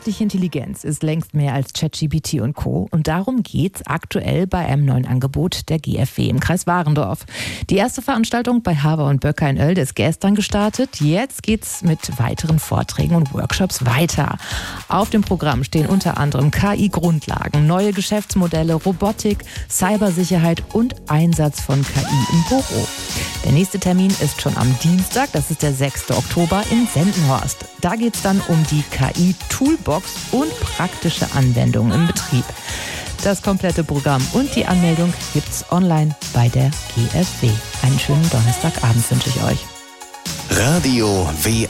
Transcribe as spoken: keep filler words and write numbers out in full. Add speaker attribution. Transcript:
Speaker 1: Künstliche Intelligenz ist längst mehr als ChatGPT und Co. Und darum geht's aktuell bei einem neuen Angebot der G F W im Kreis Warendorf. Die erste Veranstaltung bei Haver und Böcker in Oelde ist gestern gestartet. Jetzt geht's mit weiteren Vorträgen und Workshops weiter. Auf dem Programm stehen unter anderem K I-Grundlagen, neue Geschäftsmodelle, Robotik, Cybersicherheit und Einsatz von K I im Büro. Der nächste Termin ist schon am Dienstag, das ist der sechster Oktober in Sendenhorst. Da geht es dann um die K I-Toolbox und praktische Anwendungen im Betrieb. Das komplette Programm und die Anmeldung gibt's online bei der G F W. Einen schönen Donnerstagabend wünsche ich euch.
Speaker 2: Radio W